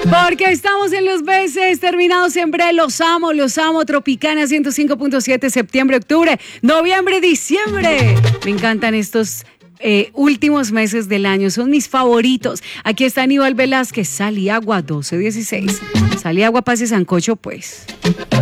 Porque estamos en los meses terminados siempre. Los amo, Tropicana 105.7, septiembre, octubre, noviembre, diciembre. Me encantan estos últimos meses del año, son mis favoritos. Aquí está Aníbal Velázquez, Sal y Agua 1216. Sal y Agua, pase sancocho, pues.